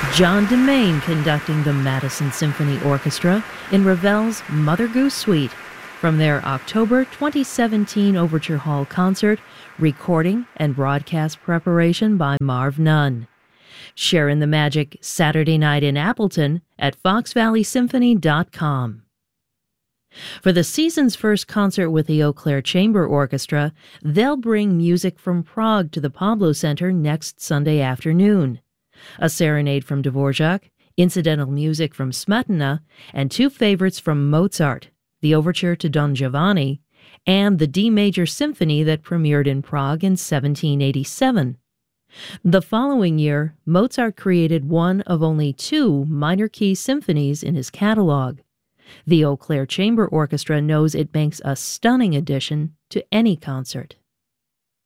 John DeMain conducting the Madison Symphony Orchestra in Ravel's Mother Goose Suite from their October 2017 Overture Hall concert, recording and broadcast preparation by Marv Nunn. Share in the magic Saturday night in Appleton at foxvalleysymphony.com. For the season's first concert with the Eau Claire Chamber Orchestra, they'll bring music from Prague to the Pablo Center next Sunday afternoon. A serenade from Dvorak, incidental music from Smetana, and two favorites from Mozart, the Overture to Don Giovanni, and the D Major Symphony that premiered in Prague in 1787. The following year, Mozart created one of only two minor key symphonies in his catalog. The Eau Claire Chamber Orchestra knows it makes a stunning addition to any concert.